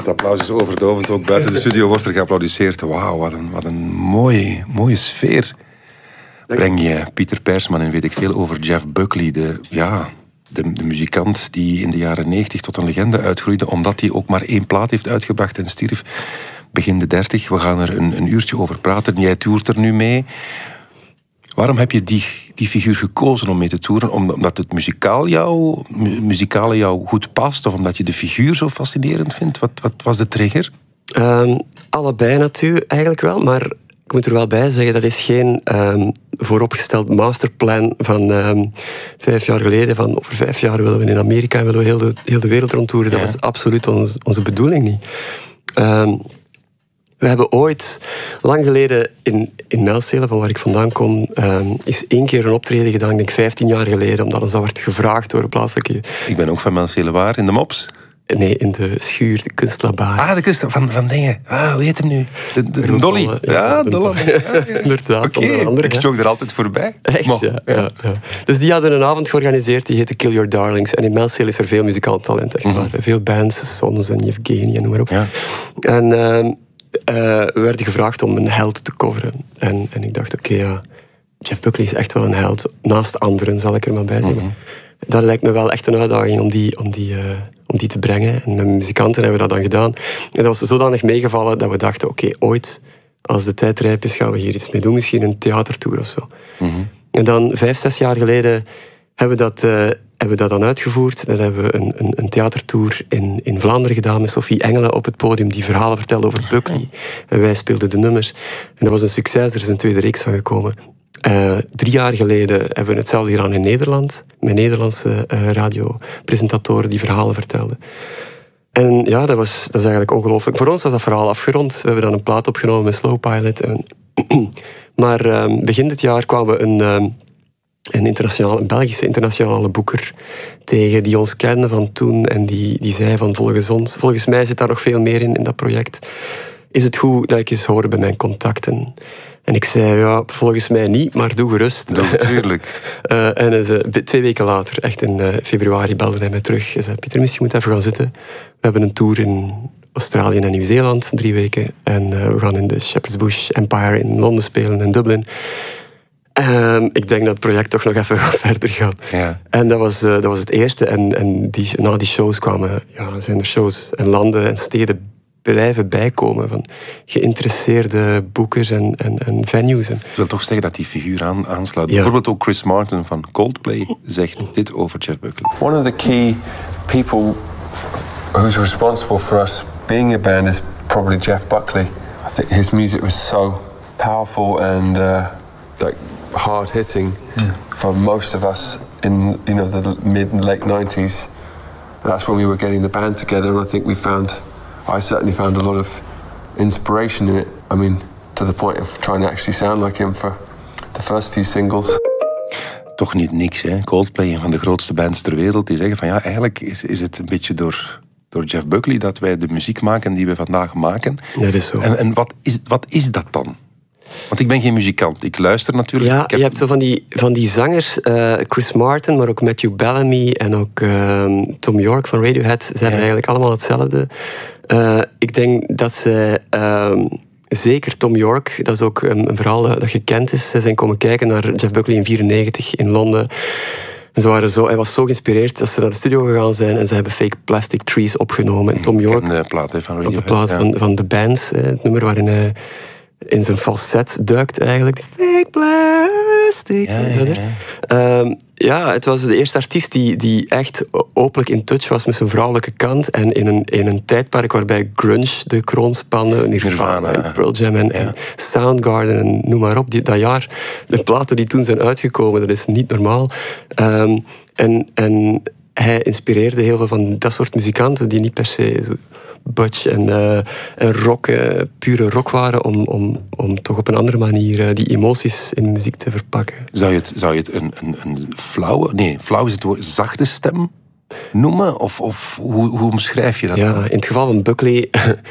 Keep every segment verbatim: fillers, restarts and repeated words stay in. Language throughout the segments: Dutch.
Het applaus is overdovend. Ook buiten de studio wordt er geapplaudisseerd. Wauw, wat een, wat een mooie, mooie sfeer. Breng je Pieter Persman en weet ik veel over Jeff Buckley, de, ja, de, de muzikant die in de jaren negentig tot een legende uitgroeide, omdat hij ook maar één plaat heeft uitgebracht en stierf begin de dertig. We gaan er een, een uurtje over praten. Jij toert er nu mee. Waarom heb je die, die figuur gekozen om mee te toeren? Omdat het muzikaal jou, mu muzikale jou goed past? Of omdat je de figuur zo fascinerend vindt? Wat, wat was de trigger? Um, allebei natuurlijk eigenlijk wel, maar ik moet er wel bij zeggen, dat is geen um, vooropgesteld masterplan van um, vijf jaar geleden. Van over vijf jaar willen we in Amerika en willen we heel de, heel de wereld rondtoeren. Dat ja. was absoluut onze, onze bedoeling niet. Um, we hebben ooit, lang geleden in, in Mijlstelen, van waar ik vandaan kom, um, is één keer een optreden gedaan, ik denk vijftien jaar geleden, omdat ons dat werd gevraagd door een plaatselijke... Ik ben ook van Mijlstelen, waar? In de Mops? Nee, in de schuur, de kunstlabaar. Ah, de kunst van, van dingen. Ah, hoe heet hem nu? De, de, de Dolly. Ja, ja Dolly. Ja, ja. Inderdaad. Oké, okay. Ik jog er altijd voorbij. Echt, ja, ja, ja. Dus die hadden een avond georganiseerd, die heette Kill Your Darlings. En in Mijlstelen is er veel muzikaal talent, echt mm -hmm. waar. Veel bands, Sons en Yevgeny en noem maar op. Ja. En uh, uh, we werden gevraagd om een held te coveren. En, en ik dacht, oké, okay, ja, Jeff Buckley is echt wel een held. Naast anderen, zal ik er maar bij zeggen. Mm -hmm. Dat lijkt me wel echt een uitdaging om die... Om die uh, om die te brengen. En met muzikanten hebben we dat dan gedaan. En dat was zodanig meegevallen dat we dachten, oké, okay, ooit, als de tijd rijp is, gaan we hier iets mee doen. Misschien een theatertour of zo. Mm-hmm. En dan, vijf, zes jaar geleden, hebben we dat, uh, hebben we dat dan uitgevoerd. Dan hebben we een, een, een theatertour in, in Vlaanderen gedaan met Sophie Engelen op het podium, die verhalen vertelde over Buckley. En wij speelden de nummers. En dat was een succes, er is een tweede reeks van gekomen. Uh, drie jaar geleden hebben we het zelfs gedaan in Nederland. Met Nederlandse uh, radiopresentatoren die verhalen vertelden. En ja, dat, was, dat is eigenlijk ongelooflijk. Voor ons was dat verhaal afgerond. We hebben dan een plaat opgenomen met Slow Pilot. En maar uh, begin dit jaar kwamen we een, uh, een, internationale, een Belgische internationale boeker tegen die ons kende van toen. En die, die zei van volgens ons, volgens mij zit daar nog veel meer in, in dat project. Is het goed dat ik eens hoor bij mijn contacten? En ik zei, ja, volgens mij niet, maar doe gerust. Natuurlijk. uh, en ze, twee weken later, echt in uh, februari, belde hij mij terug. Hij zei, Pieter, misschien moet je even gaan zitten. We hebben een tour in Australië en Nieuw-Zeeland, drie weken. En uh, we gaan in de Shepherd's Bush Empire in Londen spelen, in Dublin. Uh, ik denk dat het project toch nog even gaat verder gaan. Ja. En dat was, uh, dat was het eerste. En, en die, na die shows kwamen, ja, zijn er shows en landen en steden blijven bijkomen van geïnteresseerde boekers en, en, en venues. Ik wil toch zeggen dat die figuur aan, aanslaat. Ja. Bijvoorbeeld ook Chris Martin van Coldplay zegt dit over Jeff Buckley. One of the key people who's responsible for us being a band is probably Jeff Buckley. I think his music was so powerful and uh, like hard hitting mm. for most of us in you know the mid and late nineties. That's when we were getting the band together, and I think we found. I certainly found a lot of inspiration in it. I mean, to the point of trying to actually sound like him for the first few singles. Toch niet niks, hè? Coldplay, een van de grootste bands ter wereld, die zeggen van ja, eigenlijk is, is het een beetje door, door Jeff Buckley dat wij de muziek maken die we vandaag maken. Ja, dat is zo. En, en wat, is, wat is dat dan? Want ik ben geen muzikant, ik luister natuurlijk. Ja, ik heb... je hebt zo van die, van die zangers, uh, Chris Martin, maar ook Matthew Bellamy en ook uh, Tom York van Radiohead, zijn ja. eigenlijk allemaal hetzelfde. Uh, ik denk dat ze, uh, zeker Tom York, dat is ook een, een verhaal dat, dat gekend is. Ze zijn komen kijken naar Jeff Buckley in vierennegentig in Londen. En ze waren zo, hij was zo geïnspireerd dat ze naar de studio gegaan zijn en ze hebben Fake Plastic Trees opgenomen. En Tom York, de plaat, he, van op de plaat ja. van, van The Bands, het nummer waarin hij in zijn falset duikt eigenlijk. Fake Plastic. Ja, ja, ja. Um, ja, het was de eerste artiest die, die echt openlijk in touch was met zijn vrouwelijke kant. En in een, in een tijdperk waarbij grunge de kroon spande, Nirvana, Nirvana en Pearl Jam en, ja. en Soundgarden en noem maar op. Die, dat jaar, de platen die toen zijn uitgekomen, dat is niet normaal. Um, en, en hij inspireerde heel veel van dat soort muzikanten die niet per se zo butch en, uh, en rock, uh, pure rock waren, om, om, om toch op een andere manier uh, die emoties in muziek te verpakken. Zou je het, zou je het een, een, een flauwe, nee, flauw is het woord, zachte stem noemen? Of, of hoe, hoe omschrijf je dat? Ja, in het geval van Buckley,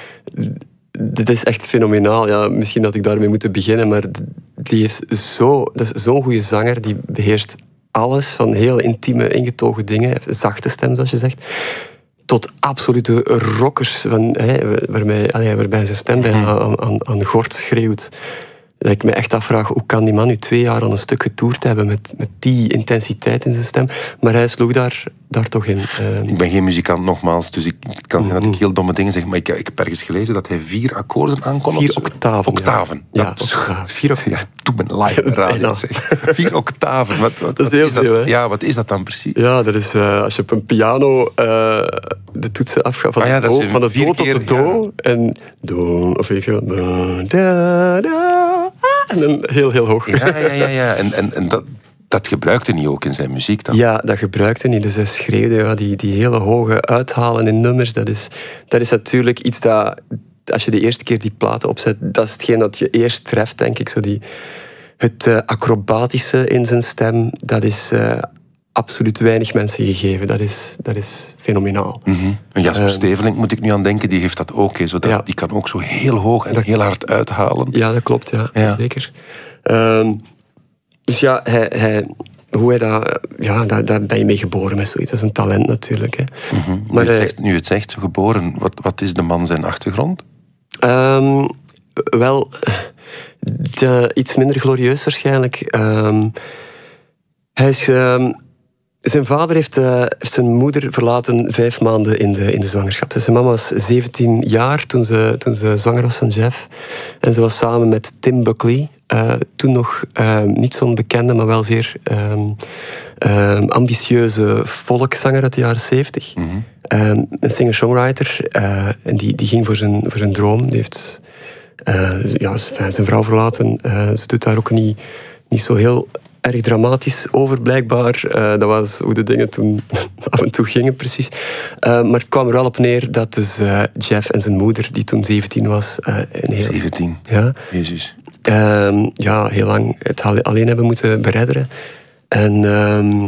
dit is echt fenomenaal. Ja, misschien dat ik daarmee moet beginnen, maar die is zo, dat is zo'n goede zanger, die beheerst alles, van heel intieme, ingetogen dingen, zachte stem, zoals je zegt, tot absolute rockers, van, hè, waarbij, allee, waarbij zijn stem bijna aan, aan, aan gort schreeuwt. Dat ik me echt afvraag, hoe kan die man nu twee jaar aan een stuk getoerd hebben met, met die intensiteit in zijn stem. Maar hij sloeg daar, daar toch in. Uh, ik ben geen muzikant, nogmaals, dus ik het kan mm-hmm. dat ik heel domme dingen zeg, maar ik, ik heb ergens gelezen dat hij vier akkoorden aankon. Vier octaven. Octaven. Ja, dat ja, octaven. Vier octaven. Ja, toen ben live radio, zeg. Vier octaven. Wat, wat, dat is heel is veel, dat? hè? Ja, wat is dat dan precies? Ja, dat is uh, als je op een piano uh, de toetsen afgaat van, ah, ja, de, do, van de do tot keer, de do. Ja. En do, of weet je wel, da, da, en dan heel, heel hoog. Ja, ja, ja. ja. En, en, en dat, dat gebruikte hij ook in zijn muziek dan? Ja, dat gebruikte hij. Dus hij schreeuwde, ja, die, die hele hoge uithalen in nummers. Dat is, dat is natuurlijk iets dat, als je de eerste keer die platen opzet, dat is hetgeen dat je eerst treft, denk ik. Zo die, het uh, acrobatische in zijn stem, dat is uh, absoluut weinig mensen gegeven. Dat is, dat is fenomenaal. Mm-hmm. Jasper uh, Stevelink moet ik nu aan denken, die heeft dat ook. He, zodat, ja. Die kan ook zo heel hoog en dat, heel hard uithalen. Ja, dat klopt, ja, ja. Zeker. Um, dus ja, hij, hij, hoe hij dat... Ja, daar, daar ben je mee geboren met zoiets. Dat is een talent natuurlijk. Hè. Mm-hmm. Maar nu, hij, het zegt, nu het zegt, geboren, wat, wat is de man zijn achtergrond? Um, wel, de, iets minder glorieus waarschijnlijk. Um, hij is... Um, Zijn vader heeft, uh, heeft zijn moeder verlaten vijf maanden in de, in de zwangerschap. Dus zijn mama was zeventien jaar toen ze, toen ze zwanger was van Jeff. En ze was samen met Tim Buckley, uh, toen nog uh, niet zo'n bekende, maar wel zeer um, um, ambitieuze volkszanger uit de jaren zeventig. Mm-hmm. Um, een singer-songwriter. Uh, en die, die ging voor zijn, voor zijn droom. Die heeft uh, ja, zijn vrouw verlaten. Uh, ze doet daar ook niet, niet zo heel... erg dramatisch over, blijkbaar. Uh, dat was hoe de dingen toen af en toe gingen, precies. Uh, maar het kwam er wel op neer dat dus uh, Jeff en zijn moeder, die toen zeventien was... Uh, een heel, zeventien? Ja. Jezus. Uh, ja, heel lang het alleen hebben moeten beredderen. En, uh,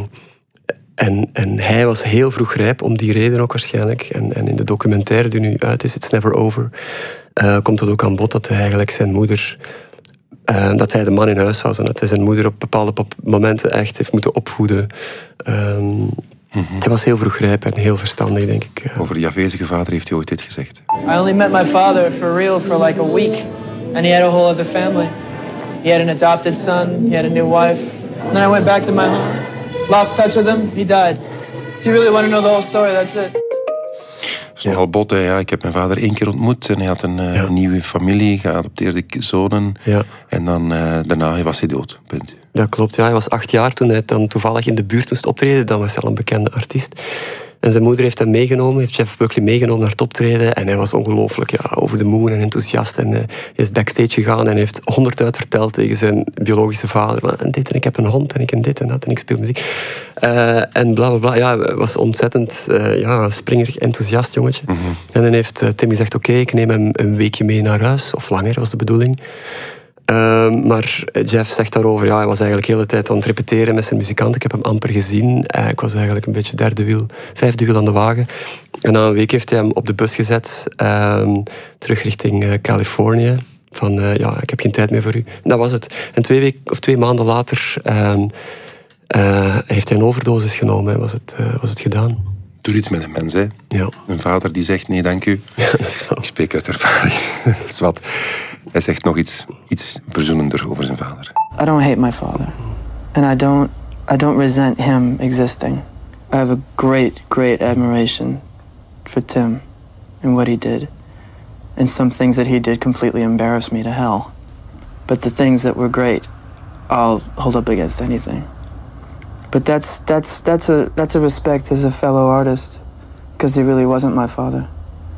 en, en hij was heel vroeg rijp, om die reden ook waarschijnlijk. En, en in de documentaire die nu uit is, It's Never Over, uh, komt het ook aan bod dat hij eigenlijk zijn moeder... Uh, dat hij de man in huis was en dat hij zijn moeder op bepaalde momenten echt heeft moeten opvoeden. Um, mm-hmm. Hij was heel vroeg rijp en heel verstandig, denk ik. Over die afwezige vader heeft hij ooit dit gezegd. I only met my father for real for like a week. And he had a whole other family. He had an adopted son, he had a new wife. And then I went back to my home. Lost touch with him, he died. If you really want to know the whole story, that's it. Dat is nogal bot, hè. Ja, ik heb mijn vader één keer ontmoet en hij had een uh, ja. nieuwe familie, geadopteerde zonen. Ja. En dan, uh, daarna was hij dood. Punt. Dat klopt, ja. Hij was acht jaar toen hij dan toevallig in de buurt moest optreden. Dan was hij al een bekende artiest. En zijn moeder heeft hem meegenomen, heeft Jeff Buckley meegenomen naar het optreden. En hij was ongelooflijk ja, over de moon en enthousiast. En uh, hij is backstage gegaan en heeft honderd uit verteld tegen zijn biologische vader. En dit en ik heb een hond en ik en dit en dat en ik speel muziek. Uh, en bla bla bla. Ja, hij was ontzettend uh, ja, springerig, enthousiast jongetje. Mm-hmm. En dan heeft uh, Tim gezegd, oké, okay, ik neem hem een weekje mee naar huis. Of langer was de bedoeling. Uh, maar Jeff zegt daarover, ja, hij was eigenlijk de hele tijd aan het repeteren met zijn muzikant. Ik heb hem amper gezien. Uh, ik was eigenlijk een beetje derde wiel, vijfde wiel aan de wagen. En na een week heeft hij hem op de bus gezet, uh, terug richting uh, Californië. Van, uh, ja, ik heb geen tijd meer voor u. En dat was het. En twee, week, of twee maanden later uh, uh, heeft hij een overdosis genomen en was het, uh, was het gedaan. Doe iets met een mens, hè. Ja. Een vader die zegt, nee, dank u. Ja, dat is wel. Ik spreek uit ervaring. Dat is wat. Hij zegt nog iets, iets verzoenender over zijn vader. I don't hate my father. And I don't, I don't resent him existing. I have a great, great admiration for Tim and what he did. And some things that he did completely embarrassed me to hell. But the things that were great, I'll hold up against anything. But that's, that's, that's, a, that's a respect as a fellow artist. Because he really wasn't my father.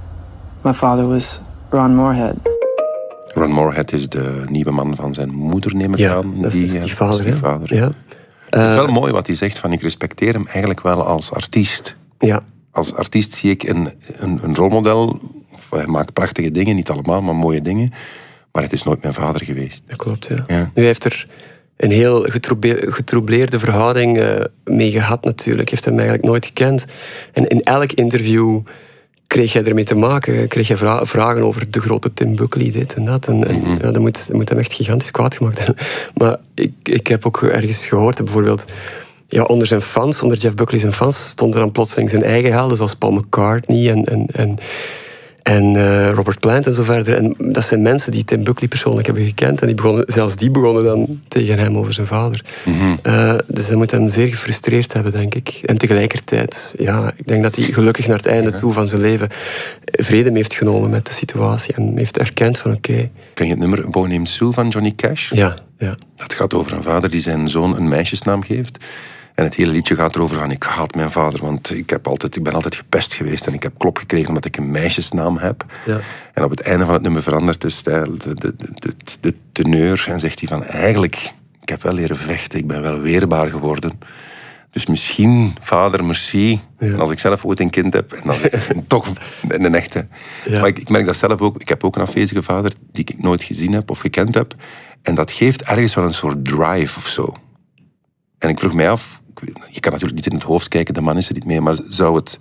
My father was Ron Moorhead. Ron Moorhead is de nieuwe man van zijn moeder, neem ik ja, aan. Dat die, is die vader. die vader. Ja. Het is wel mooi wat hij zegt, van ik respecteer hem eigenlijk wel als artiest. Ja. Als artiest zie ik een, een, een rolmodel. Hij maakt prachtige dingen, niet allemaal, maar mooie dingen. Maar het is nooit mijn vader geweest. Dat klopt, ja. ja. Nu heeft er een heel getroubleerde verhouding uh, mee gehad natuurlijk. Heeft hem eigenlijk nooit gekend. En in elk interview kreeg jij ermee te maken. Kreeg je vra- vragen over de grote Tim Buckley, dit en dat. En, en mm-hmm. ja, dat, moet, dat moet hem echt gigantisch kwaad gemaakt hebben. Maar ik, ik heb ook ergens gehoord, bijvoorbeeld... ja, onder zijn fans, onder Jeff Buckley zijn fans, stonden dan plotseling zijn eigen helden, zoals Paul McCartney en, en, en, en uh, Robert Plant en zo verder. En dat zijn mensen die Tim Buckley persoonlijk hebben gekend. En die begonnen, zelfs die begonnen dan tegen hem over zijn vader. Mm-hmm. Uh, dus dat moet hem zeer gefrustreerd hebben, denk ik. En tegelijkertijd, ja, ik denk dat hij gelukkig naar het einde toe van zijn leven vrede mee heeft genomen met de situatie. En heeft erkend van oké. Okay. Ken je het nummer Boy Named Sue van Johnny Cash? Ja, ja. Dat gaat over een vader die zijn zoon een meisjesnaam geeft. En het hele liedje gaat erover van ik haat mijn vader, want ik, heb altijd, ik ben altijd gepest geweest en ik heb klop gekregen omdat ik een meisjesnaam heb. Ja. En op het einde van het nummer verandert de stijl, de, de, de, de teneur en zegt hij van eigenlijk, ik heb wel leren vechten, ik ben wel weerbaar geworden. Dus misschien, vader, merci. Ja. En als ik zelf ooit een kind heb, en dan toch een, een echte. Ja. Maar ik, ik merk dat zelf ook, ik heb ook een afwezige vader die ik nooit gezien heb of gekend heb. En dat geeft ergens wel een soort drive of zo. En ik vroeg mij af, je kan natuurlijk niet in het hoofd kijken, de man is er niet mee, maar zou het,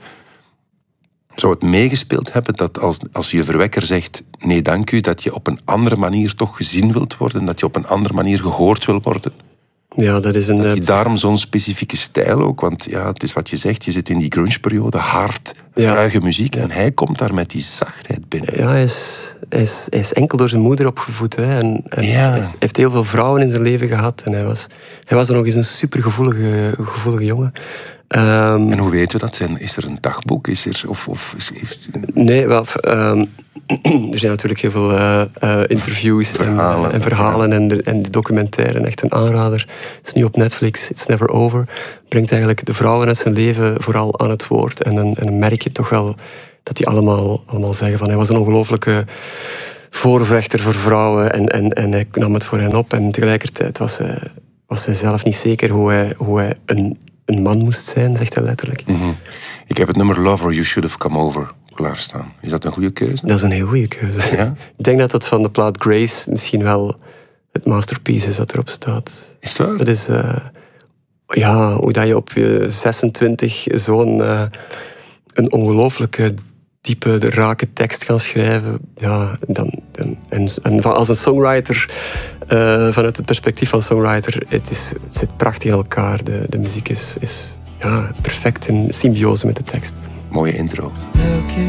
zou het meegespeeld hebben dat als, als je verwekker zegt nee dank u, dat je op een andere manier toch gezien wilt worden, dat je op een andere manier gehoord wil worden? Ja, dat is een... Dat je daarom zo'n specifieke stijl ook, want ja, het is wat je zegt, je zit in die grunge-periode, hard, ja. ruige muziek, en hij komt daar met die zachtheid binnen. Ja, hij is, hij is, hij is enkel door zijn moeder opgevoed, hè, en, en ja. hij heeft heel veel vrouwen in zijn leven gehad, en hij was, hij was er nog eens een supergevoelige gevoelige jongen. Um, en hoe weten we dat? Zijn, is er een dagboek? Is er, of, of, is, is... Nee, wel... Um, er zijn natuurlijk heel veel uh, uh, interviews verhalen, en, en verhalen ja. en, de, en de documentaire. Echt een aanrader. Het is nu op Netflix, It's Never Over. Brengt eigenlijk de vrouwen uit zijn leven vooral aan het woord. En dan, en dan merk je toch wel dat die allemaal, allemaal zeggen van hij was een ongelooflijke voorvechter voor vrouwen en, en, en hij nam het voor hen op. En tegelijkertijd was hij, was hij zelf niet zeker hoe hij, hoe hij een, een man moest zijn, zegt hij letterlijk. Mm-hmm. Ik heb het nummer Lover, You Should Have Come Over klaarstaan. Is dat een goede keuze? Dat is een heel goede keuze. Ja? Ik denk dat dat van de plaat Grace misschien wel het masterpiece is dat erop staat. Is het waar? Dat is... Uh, ja, hoe dat je op je zesentwintig zo'n uh, een ongelooflijke, diepe, rake tekst kan schrijven. Ja, dan, dan, en, en als een songwriter, uh, vanuit het perspectief van songwriter, het, is, het zit prachtig in elkaar. De, de muziek is, is ja, perfect in symbiose met de tekst. Mooie intro.